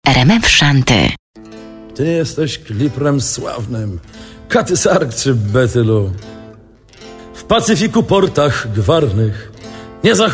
RMF Szanty. Ty jesteś kliprem sławnym, Katysark czy Betylu. W Pacyfiku portach gwarnych nie